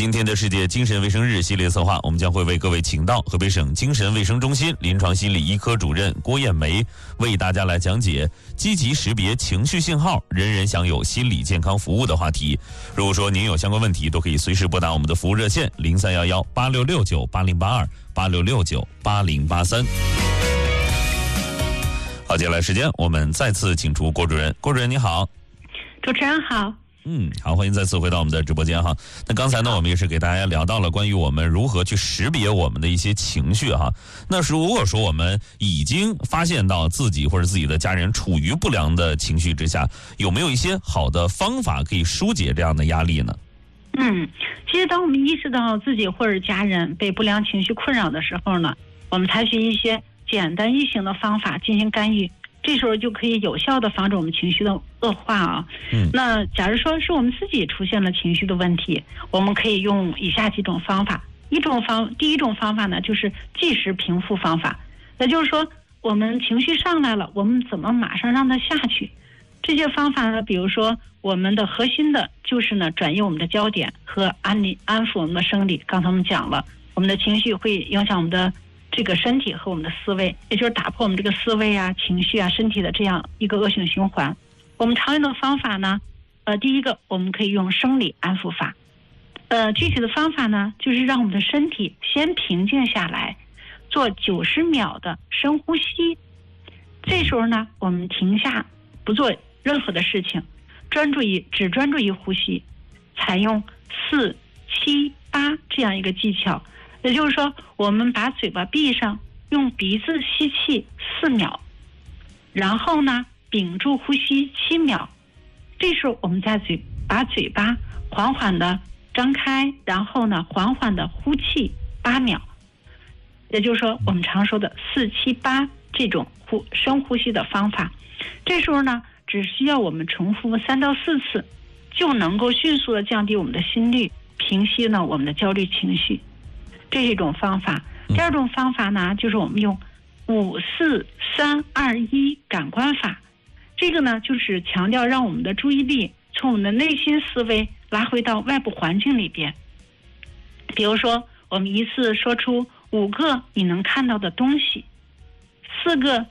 今天的世界精神卫生日系列策划，我们将会为各位请到河北省精神卫生中心临床心理医科主任郭艳梅，为大家来讲解积极识别情绪信号，人人享有心理健康服务的话题。如果说您有相关问题，都可以随时拨打我们的服务热线03118669808286698083。好，接下来时间我们再次请出郭主任。郭主任你好。 主持人好。 好，欢迎再次回到我们的直播间哈。那刚才呢，我们也是给大家聊到了关于我们如何去识别我们的一些情绪哈。那如果说我们已经发现到自己或者自己的家人处于不良的情绪之下，有没有一些好的方法可以疏解这样的压力呢？ 其实当我们意识到自己或者家人被不良情绪困扰的时候呢，我们采取一些简单易行的方法进行干预，这时候就可以有效的防止我们情绪的恶化啊。那假如说是我们自己出现了情绪的问题，我们可以用以下几种方法。第一种方法呢，就是即时平复方法。那就是说，我们情绪上来了，我们怎么马上让它下去？这些方法呢，比如说我们的核心的就是呢，转移我们的焦点和安抚我们的生理。刚才我们讲了，我们的情绪会影响我们的这个身体和我们的思维，也就是打破我们这个思维啊、情绪啊、身体的这样一个恶性循环。我们常用的方法呢，第一个我们可以用生理安抚法。具体的方法呢，就是让我们的身体先平静下来，做90秒的深呼吸。这时候呢，我们停下，不做任何的事情，只专注于呼吸，采用4、7、8这样一个技巧。也就是说，我们把嘴巴闭上，用鼻子吸气4秒，然后呢屏住呼吸7秒。这时候我们把嘴巴缓缓的张开，然后呢缓缓的呼气8秒。也就是说，我们常说的4、7、8这种深呼吸的方法。这时候呢，只需要我们重复3到4次，就能够迅速的降低我们的心率，平息呢我们的焦虑情绪。这是一种方法。第二种方法呢，就是我们用5、4、3、2、1感官法。这个呢，就是强调让我们的注意力从我们的内心思维拉回到外部环境里边。比如说，我们一次说出5个你能看到的东西，4个